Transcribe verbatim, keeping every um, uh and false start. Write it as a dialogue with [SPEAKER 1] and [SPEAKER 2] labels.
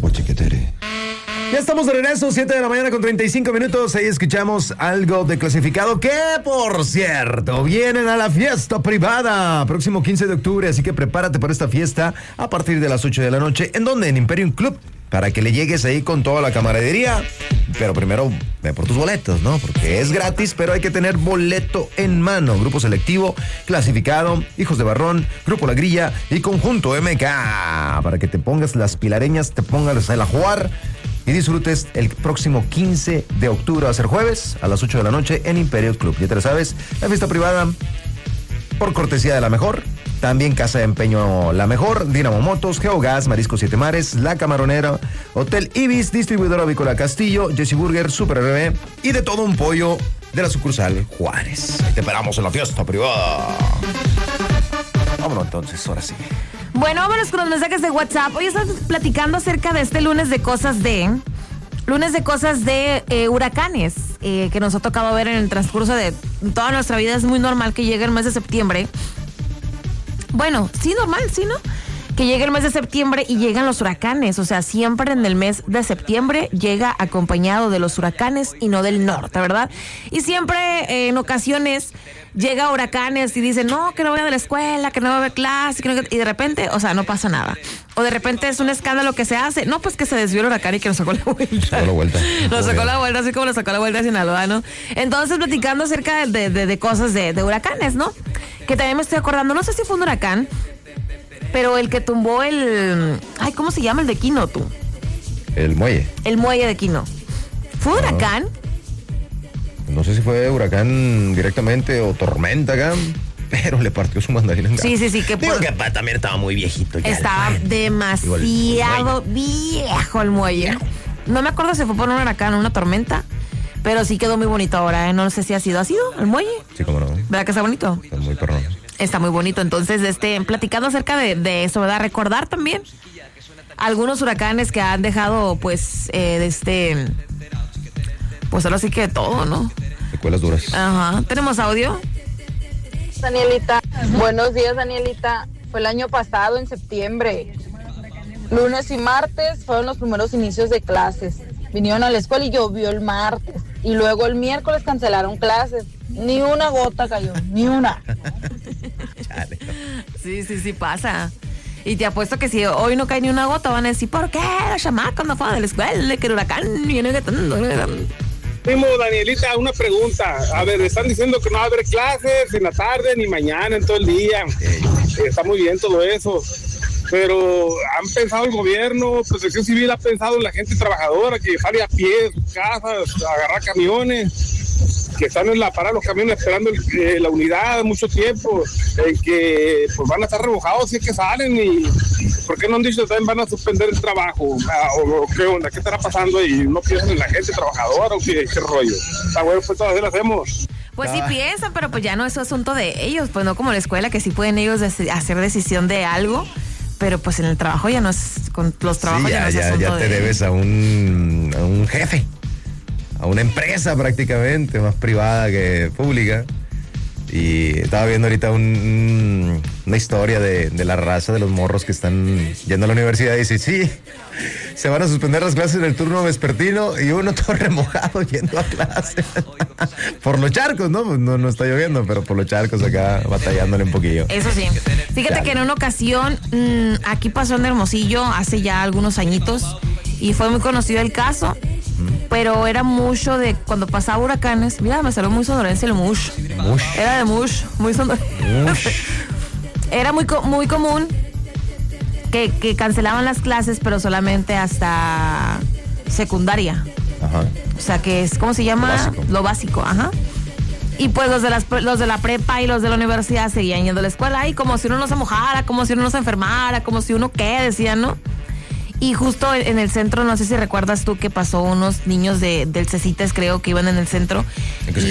[SPEAKER 1] Guachiquetere. Ya estamos de regreso, siete de la mañana con treinta y cinco minutos. Ahí escuchamos algo de Clasificado, que por cierto, vienen a la fiesta privada próximo quince de octubre, así que prepárate para esta fiesta a partir de las ocho de la noche. ¿En dónde? En Imperium Club, para que le llegues ahí con toda la camaradería. Pero primero ve por tus boletos, ¿no? Porque es gratis, pero hay que tener boleto en mano. Grupo Selectivo, Clasificado, Hijos de Barrón, Grupo La Grilla y Conjunto M K. Para que te pongas las pilareñas, te pongas a la jugar y disfrutes el próximo quince de octubre, va a ser jueves, a las ocho de la noche en Imperio Club. Ya te lo sabes, la fiesta privada por cortesía de La Mejor. También Casa de Empeño La Mejor, Dinamo Motos, Geogas, Marisco Siete Mares, La Camaronera, Hotel Ibis, Distribuidora Avícola Castillo, Jesse Burger, Super Bebé y de todo un pollo de la sucursal Juárez. Ahí te esperamos en la fiesta privada. Vámonos entonces, ahora sí.
[SPEAKER 2] Bueno, vámonos con los mensajes de WhatsApp. Hoy estamos platicando acerca de este lunes de cosas de... Lunes de cosas de eh, huracanes eh, que nos ha tocado ver en el transcurso de toda nuestra vida. Es muy normal que llegue el mes de septiembre. Bueno, sí, normal, sí, ¿no? Que llegue el mes de septiembre y llegan los huracanes. O sea, siempre en el mes de septiembre llega acompañado de los huracanes y no del norte, ¿verdad? Y siempre eh, en ocasiones llega huracanes y dicen, no, que no voy a ir a la escuela, que no voy a haber clase, que no... y de repente, o sea, no pasa nada. O de repente es un escándalo que se hace. No, pues que se desvió el huracán y que nos sacó la vuelta.
[SPEAKER 1] Sacó la vuelta.
[SPEAKER 2] Nos sacó la vuelta, así como nos sacó la vuelta a Sinaloa, ¿no? Entonces, platicando acerca de, de, de cosas de, de huracanes, ¿no? Que también me estoy acordando, no sé si fue un huracán, pero el que tumbó el... Ay, ¿cómo se llama el de Quino, tú?
[SPEAKER 1] El muelle.
[SPEAKER 2] El muelle de Quino. ¿Fue un
[SPEAKER 1] Ah.
[SPEAKER 2] huracán?
[SPEAKER 1] No sé si fue huracán directamente o tormenta acá, pero le partió su mandarina en
[SPEAKER 2] Sí, sí, sí. Que
[SPEAKER 1] Digo
[SPEAKER 2] por...
[SPEAKER 1] que papá también estaba muy viejito ya.
[SPEAKER 2] Estaba demasiado viejo el muelle. No me acuerdo si fue por un huracán o una tormenta, pero sí quedó muy bonito ahora, ¿eh? No sé si ha sido, ¿ha sido el muelle?
[SPEAKER 1] Sí, cómo no.
[SPEAKER 2] ¿Verdad que está bonito?
[SPEAKER 1] Está muy perrón.
[SPEAKER 2] Está muy bonito. Entonces, este, platicando acerca de, de eso, ¿verdad? Recordar también algunos huracanes que han dejado, pues, eh, de este... Pues ahora sí que de todo, ¿no?
[SPEAKER 1] Secuelas duras.
[SPEAKER 2] Ajá. ¿Tenemos audio?
[SPEAKER 3] Danielita, buenos días, Danielita. Fue el año pasado, en septiembre. Lunes y martes fueron los primeros inicios de clases. Vinieron a la escuela y llovió el martes. Y luego el miércoles cancelaron clases. Ni una gota cayó, ni una.
[SPEAKER 1] Chale.
[SPEAKER 2] Sí, sí, sí pasa. Y te apuesto que si hoy no cae ni una gota, van a decir, ¿por qué los chamacos no fueron de la escuela? Que el huracán viene que...
[SPEAKER 4] Primo, Danielita, una pregunta. A ver, están diciendo que no va a haber clases en la tarde ni mañana, en todo el día. Está muy bien todo eso. Pero han pensado el gobierno, Protección Civil ha pensado en la gente trabajadora que sale a pie de sus casas, a agarrar camiones, que están en la parada los camiones esperando el, eh, la unidad mucho tiempo, eh, que pues van a estar remojados si es que salen. Y ¿por qué no han dicho que también van a suspender el trabajo? Ah, o, o qué onda, ¿qué estará pasando ahí? ¿No piensan en la gente trabajadora o qué, qué rollo? Está bueno, pues todavía lo hacemos.
[SPEAKER 2] Pues sí piensan, pero pues ya no es asunto de ellos, pues no como la escuela, que sí pueden ellos dec- hacer decisión de algo, pero pues en el trabajo ya no es, con los trabajos
[SPEAKER 1] Sí,
[SPEAKER 2] ya,
[SPEAKER 1] ya,
[SPEAKER 2] no es
[SPEAKER 1] ya,
[SPEAKER 2] asunto
[SPEAKER 1] ya te
[SPEAKER 2] de
[SPEAKER 1] debes a un, a un jefe, a una empresa prácticamente, más privada que pública. Y estaba viendo ahorita un, un, una historia de, de la raza de los morros que están yendo a la universidad y dice, sí, se van a suspender las clases en el turno vespertino y uno todo remojado yendo a clase. Por los charcos, ¿no? No, no está lloviendo, pero por los charcos acá batallándole un poquillo.
[SPEAKER 2] Eso sí. Fíjate
[SPEAKER 1] Dale.
[SPEAKER 2] que en una ocasión, mmm, aquí pasó en Hermosillo hace ya algunos añitos y fue muy conocido el caso, pero era mucho de cuando pasaba huracanes. Mira, me salió muy sonorense el mush.
[SPEAKER 1] Mush.
[SPEAKER 2] Era de mush, muy sonorense. Era muy, co- muy común que, que cancelaban las clases, pero solamente hasta secundaria.
[SPEAKER 1] Ajá.
[SPEAKER 2] O sea, que es, ¿cómo se llama?
[SPEAKER 1] Lo básico.
[SPEAKER 2] Lo básico, ajá. Y pues los de, las, los de la prepa y los de la universidad seguían yendo a la escuela y como si uno no se mojara, como si uno no se enfermara, como si uno qué, decían, ¿no? Y justo en el centro, no sé si recuerdas tú que pasó unos niños de, del Cecites, creo que iban en el centro.
[SPEAKER 1] ¿En qué